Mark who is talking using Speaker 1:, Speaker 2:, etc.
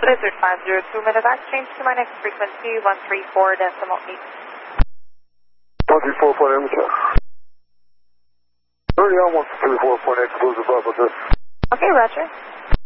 Speaker 1: Blizzard 502 medevac, change to my next frequency 134.8.
Speaker 2: 134.8. Early on 134.8, Blizzard 502.
Speaker 1: Okay, Roger.